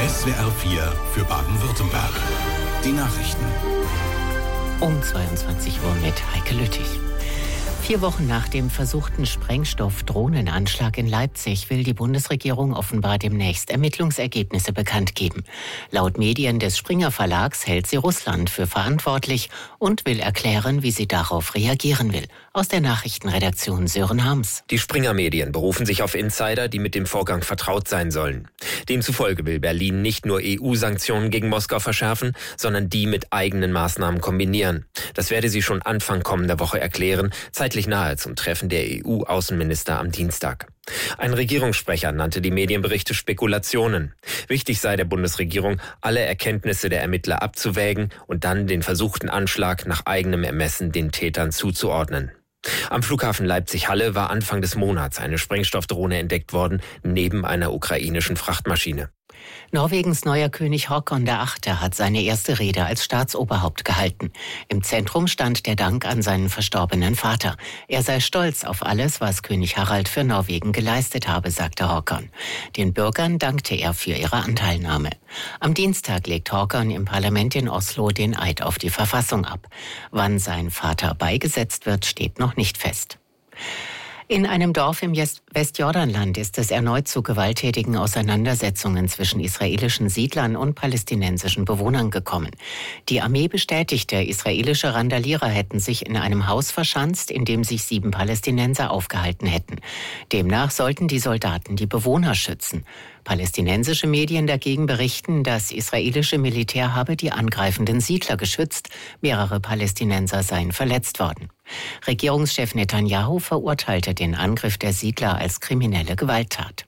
SWR 4 für Baden-Württemberg. Die Nachrichten. Um 22 Uhr mit Heike Lüttich. 4 Wochen nach dem versuchten Sprengstoff-Drohnenanschlag in Leipzig will die Bundesregierung offenbar demnächst Ermittlungsergebnisse bekannt geben. Laut Medien des Springer Verlags hält sie Russland für verantwortlich und will erklären, wie sie darauf reagieren will. Aus der Nachrichtenredaktion Sören Harms. Die Springer-Medien berufen sich auf Insider, die mit dem Vorgang vertraut sein sollen. Demzufolge will Berlin nicht nur EU-Sanktionen gegen Moskau verschärfen, sondern die mit eigenen Maßnahmen kombinieren. Das werde sie schon Anfang kommender Woche erklären, zeitlich nahe zum Treffen der EU-Außenminister am Dienstag. Ein Regierungssprecher nannte die Medienberichte Spekulationen. Wichtig sei der Bundesregierung, alle Erkenntnisse der Ermittler abzuwägen und dann den versuchten Anschlag nach eigenem Ermessen den Tätern zuzuordnen. Am Flughafen Leipzig-Halle war Anfang des Monats eine Sprengstoffdrohne entdeckt worden, neben einer ukrainischen Frachtmaschine. Norwegens neuer König Håkon VIII. Hat seine erste Rede als Staatsoberhaupt gehalten. Im Zentrum stand der Dank an seinen verstorbenen Vater. Er sei stolz auf alles, was König Harald für Norwegen geleistet habe, sagte Håkon. Den Bürgern dankte er für ihre Anteilnahme. Am Dienstag legt Håkon im Parlament in Oslo den Eid auf die Verfassung ab. Wann sein Vater beigesetzt wird, steht noch nicht fest. In einem Dorf im Westjordanland ist es erneut zu gewalttätigen Auseinandersetzungen zwischen israelischen Siedlern und palästinensischen Bewohnern gekommen. Die Armee bestätigte, israelische Randalierer hätten sich in einem Haus verschanzt, in dem sich 7 Palästinenser aufgehalten hätten. Demnach sollten die Soldaten die Bewohner schützen. Palästinensische Medien dagegen berichten, das israelische Militär habe die angreifenden Siedler geschützt. Mehrere Palästinenser seien verletzt worden. Regierungschef Netanyahu verurteilte den Angriff der Siedler als kriminelle Gewalttat.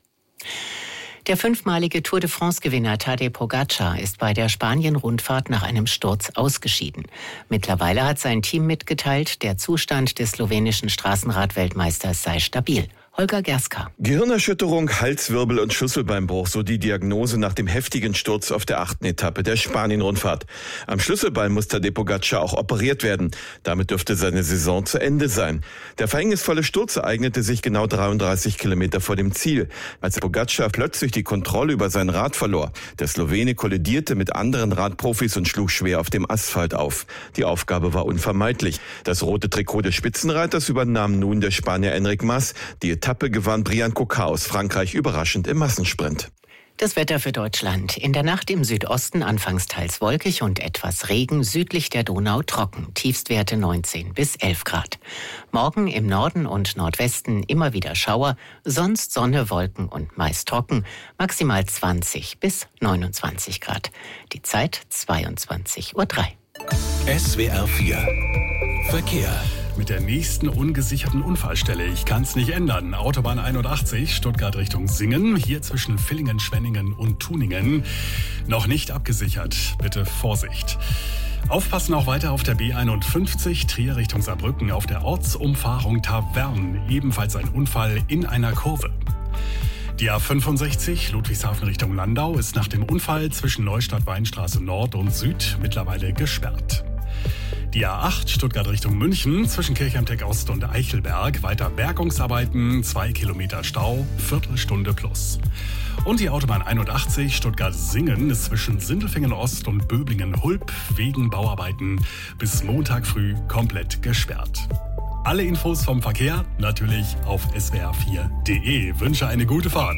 Der 5-malige Tour de France-Gewinner Tadej Pogačar ist bei der Spanien-Rundfahrt nach einem Sturz ausgeschieden. Mittlerweile hat sein Team mitgeteilt, der Zustand des slowenischen Straßenrad-Weltmeisters sei stabil. Holger Gerska. Gehirnerschütterung, Halswirbel und Schlüsselbeinbruch, so die Diagnose nach dem heftigen Sturz auf der 8. Etappe der Spanien-Rundfahrt. Am Schlüsselbein muss Tadej Pogačar auch operiert werden. Damit dürfte seine Saison zu Ende sein. Der verhängnisvolle Sturz ereignete sich genau 33 Kilometer vor dem Ziel, als Pogačar plötzlich die Kontrolle über sein Rad verlor. Der Slowene kollidierte mit anderen Radprofis und schlug schwer auf dem Asphalt auf. Die Aufgabe war unvermeidlich. Das rote Trikot des Spitzenreiters übernahm nun der Spanier Enric Mas. Die Etappe gewann Brian Coquard aus Frankreich überraschend im Massensprint. Das Wetter für Deutschland. In der Nacht im Südosten anfangs teils wolkig und etwas Regen, südlich der Donau trocken. Tiefstwerte 19 bis 11 Grad. Morgen im Norden und Nordwesten immer wieder Schauer, sonst Sonne, Wolken und meist trocken. Maximal 20 bis 29 Grad. Die Zeit 22:03 Uhr. SWR 4 Verkehr. Mit der nächsten ungesicherten Unfallstelle. Ich kann's nicht ändern. Autobahn 81, Stuttgart Richtung Singen. Hier zwischen Villingen, Schwenningen und Tuningen. Noch nicht abgesichert. Bitte Vorsicht. Aufpassen auch weiter auf der B51, Trier Richtung Saarbrücken. Auf der Ortsumfahrung Tavern. Ebenfalls ein Unfall in einer Kurve. Die A65 Ludwigshafen Richtung Landau ist nach dem Unfall zwischen Neustadt-Weinstraße Nord und Süd mittlerweile gesperrt. Die A8 Stuttgart Richtung München zwischen Kirchheim-Tech Ost und Eichelberg. Weiter Bergungsarbeiten, 2 Kilometer Stau, Viertelstunde plus. Und die Autobahn 81 Stuttgart-Singen ist zwischen Sindelfingen Ost und Böblingen-Hulp wegen Bauarbeiten bis Montag früh komplett gesperrt. Alle Infos vom Verkehr natürlich auf swr4.de. Wünsche eine gute Fahrt.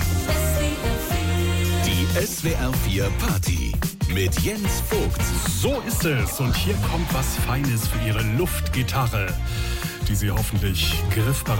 Die SWR 4 Party mit Jens Vogt. So ist es. Und hier kommt was Feines für Ihre Luftgitarre, die Sie hoffentlich griffbereit